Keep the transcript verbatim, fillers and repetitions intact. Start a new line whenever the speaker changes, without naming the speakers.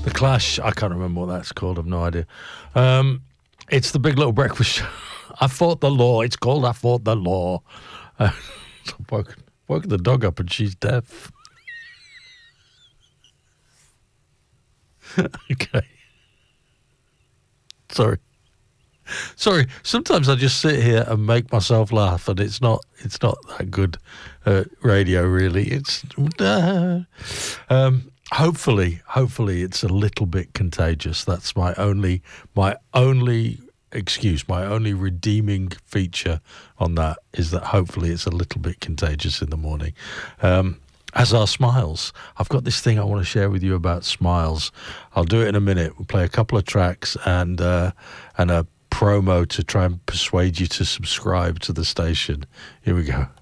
The Clash, I can't remember what that's called, I've no idea. Um, it's the Big Little Breakfast Show. I fought the law. It's called I Fought the Law. Uh, I've woken, woken the dog up and she's deaf. Okay. Sorry. Sorry, sometimes I just sit here and make myself laugh, and it's not it's not that good uh, radio, really. It's uh, um, hopefully, hopefully it's a little bit contagious. That's my only my only excuse, my only redeeming feature on that is that hopefully it's a little bit contagious in the morning. Um, as are smiles. I've got this thing I want to share with you about smiles. I'll do it in a minute. We'll play a couple of tracks and uh, and a promo to try and persuade you to subscribe to the station. Here we go.